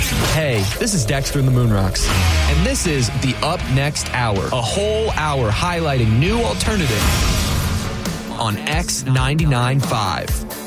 Hey, this is Dexter in the Moonrocks, and this is the Up Next Hour, a whole hour highlighting new alternative on X99.5.